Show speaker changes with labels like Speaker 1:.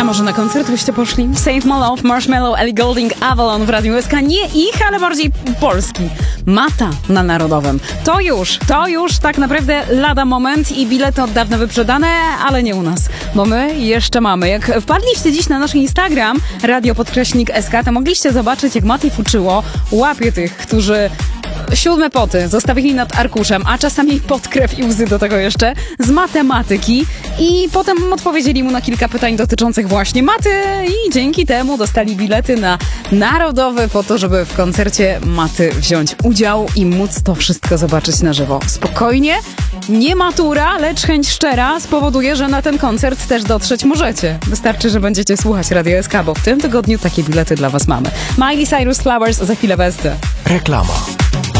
Speaker 1: może na koncert byście poszli? Save My Love, Marshmallow, Ellie Goulding, Avalon w Radiu SK. Nie ich, ale bardziej polski. Mata na Narodowym. To już tak naprawdę lada moment i bilety od dawna wyprzedane, ale nie u nas, bo my jeszcze mamy. Jak wpadliście dziś na nasz Instagram, radio_SK, to mogliście zobaczyć, jak Mati Fuczyło łapie tych, którzy 7 poty zostawili nad arkuszem, a czasami pod krew i łzy do tego jeszcze, z matematyki i potem odpowiedzieli mu na kilka pytań dotyczących właśnie maty i dzięki temu dostali bilety na Narodowy po to, żeby w koncercie maty wziąć udział i móc to wszystko zobaczyć na żywo. Spokojnie, nie matura, lecz chęć szczera spowoduje, że na ten koncert też dotrzeć możecie. Wystarczy, że będziecie słuchać Radio SK, bo w tym tygodniu takie bilety dla was mamy. Miley Cyrus Flowers za chwilę w SC.
Speaker 2: Reklama.